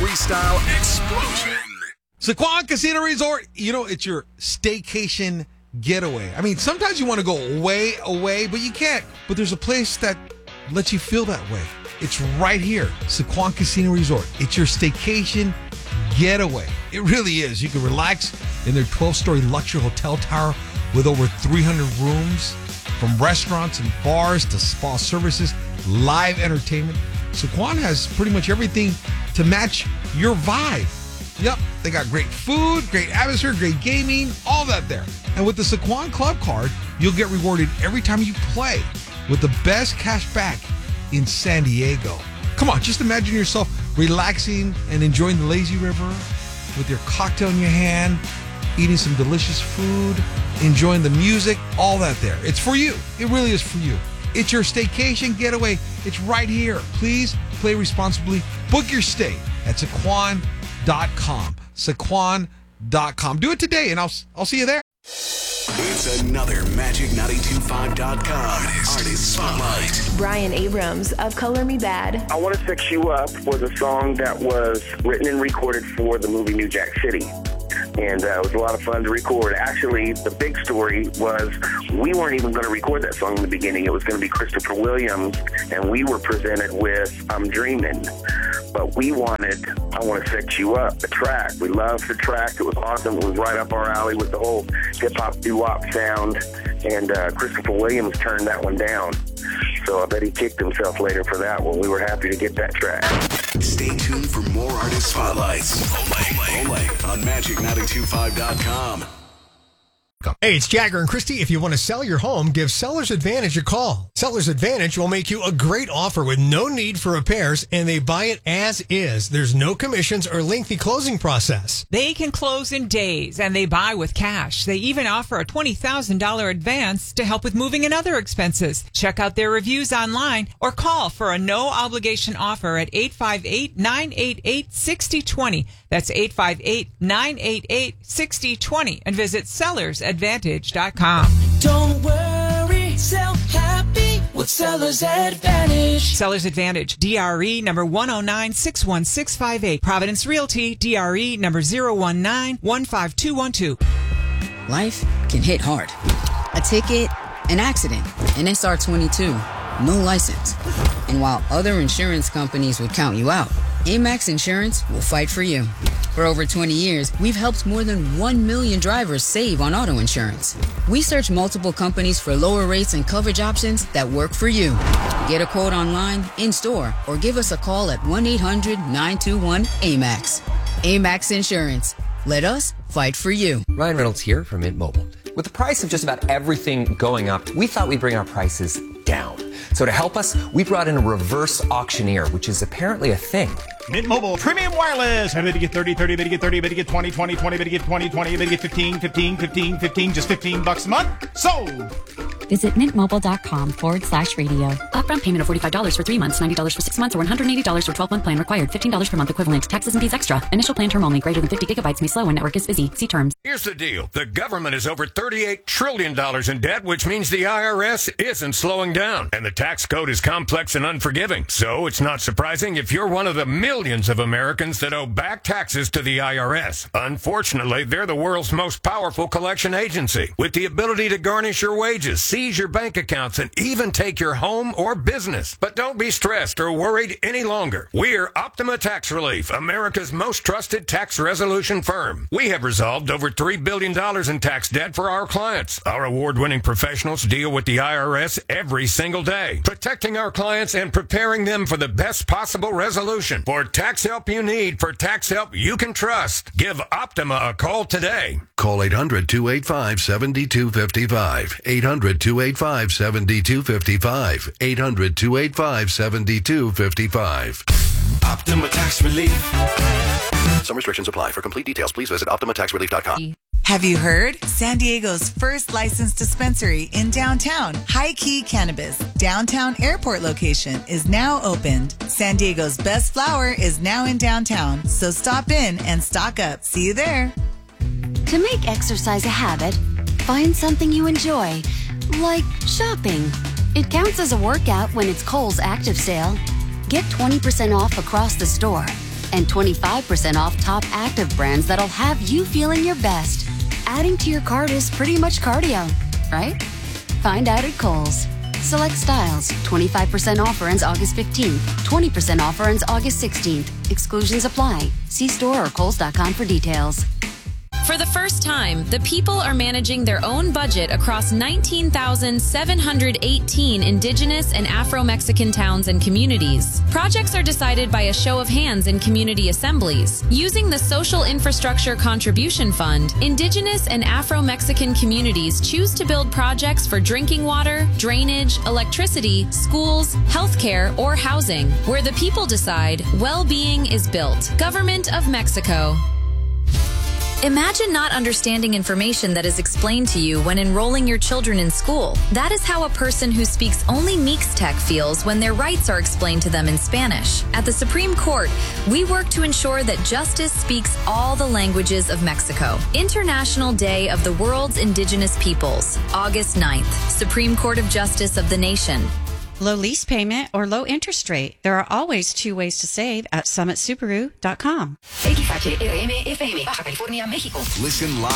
freestyle explosion. Sycuan Casino Resort, it's your staycation getaway. I mean, sometimes you want to go way away, but you can't. But there's a place that lets you feel that way. It's right here, Sycuan Casino Resort. It's your staycation getaway. It really is. You can relax in their 12-story luxury hotel tower with over 300 rooms, from restaurants and bars to spa services, live entertainment. Sycuan has pretty much everything to match your vibe. Yep, they got great food, great atmosphere, great gaming, all that there. And with the Sycuan Club Card, you'll get rewarded every time you play with the best cash back in San Diego. Come on, just imagine yourself relaxing and enjoying the lazy river with your cocktail in your hand, eating some delicious food, enjoying the music, all that there. It's for you. It really is for you. It's your staycation getaway. It's right here. Please play responsibly. Book your stay at Sycuan.com. Sycuan.com. Do it today, and I'll see you there. It's another Magic925.com Artist Spotlight. Brian Abrams of Color Me Bad. I Want to Fix You Up was a song that was written and recorded for the movie New Jack City. And it was a lot of fun to record. Actually, the big story was we weren't even going to record that song in the beginning. It was going to be Christopher Williams, and we were presented with I'm Dreamin'. But we wanted I Want to Fix You Up, the track. We loved the track. It was awesome. It was right up our alley with the whole hip-hop doo-wop sound. And Christopher Williams turned that one down. So I bet he kicked himself later for that one. We were happy to get that track. Stay tuned for more Artist Spotlights. Only on Magic925.com. Hey, it's Jagger and Christy. If you want to sell your home, give Sellers Advantage a call. Sellers Advantage will make you a great offer with no need for repairs, and they buy it as is. There's no commissions or lengthy closing process. They can close in days, and they buy with cash. They even offer a $20,000 advance to help with moving and other expenses. Check out their reviews online or call for a no-obligation offer at 858-988-6020. That's 858-988-6020. And visit sellersadvantage.com. Don't worry, sell happy with Seller's Advantage. Seller's Advantage, DRE number 109-61658. Providence Realty, DRE number 019-15212. Life can hit hard. A ticket, an accident, an SR22, no license. And while other insurance companies would count you out, Amex Insurance will fight for you. For over 20 years, we've helped more than 1 million drivers save on auto insurance. We search multiple companies for lower rates and coverage options that work for you. Get a quote online, in-store, or give us a call at 1-800-921-AMEX. Amex Insurance. Let us fight for you. Ryan Reynolds here from Mint Mobile. With the price of just about everything going up, we thought we'd bring our prices down. So to help us, we brought in a reverse auctioneer, which is apparently a thing. Mint Mobile Premium Wireless. I bet you get 30, 30, bet you get 30, bet you get 20, 20, 20, bet you get 20, 20, bet you get 15, 15, 15, 15, just $15 a month. Sold! Visit mintmobile.com/radio. Upfront payment of $45 for 3 months, $90 for 6 months, or $180 for 12-month plan required. $15 per month equivalent. Taxes and fees extra. Initial plan term only. Greater than 50 gigabytes may slow when network is busy. See terms. Here's the deal. The government is over $38 trillion in debt, which means the IRS isn't slowing down. And the tax code is complex and unforgiving. So it's not surprising if you're one of the millions of Americans that owe back taxes to the IRS. Unfortunately, they're the world's most powerful collection agency, with the ability to garnish your wages, seize your bank accounts, and even take your home or business. But don't be stressed or worried any longer. We're Optima Tax Relief, America's most trusted tax resolution firm. We have resolved over $3 billion in tax debt for our clients. Our award-winning professionals deal with the IRS every single day, protecting our clients and preparing them for the best possible resolution. For tax help you need, for tax help you can trust, give Optima a call today. Call 800-285-7255. 800-285-7255. 800-285-7255. Optima Tax Relief. Some restrictions apply. For complete details, please visit OptimaTaxRelief.com. Have you heard? San Diego's first licensed dispensary in downtown, High Key Cannabis, downtown airport location, is now opened. San Diego's best flower is now in downtown, so stop in and stock up. See you there. To make exercise a habit, find something you enjoy, like shopping. It counts as a workout when it's Kohl's Active Sale. Get 20% off across the store. and 25% off top active brands that'll have you feeling your best. Adding to your cart is pretty much cardio, right? Find out at Kohl's. Select styles. 25% offer ends August 15th. 20% offer ends August 16th. Exclusions apply. See store or Kohls.com for details. For the first time, the people are managing their own budget across 19,718 indigenous and Afro-Mexican towns and communities. Projects are decided by a show of hands in community assemblies. Using the Social Infrastructure Contribution Fund, indigenous and Afro-Mexican communities choose to build projects for drinking water, drainage, electricity, schools, healthcare, or housing. Where the people decide, well-being is built. Government of Mexico. Imagine not understanding information that is explained to you when enrolling your children in school. That is how a person who speaks only Mixtec feels when their rights are explained to them in Spanish. At the Supreme Court, we work to ensure that justice speaks all the languages of Mexico. International Day of the World's Indigenous Peoples, August 9th. Supreme Court of Justice of the Nation. Low lease payment or low interest rate. There are always two ways to save at summitsubaru.com. Listen live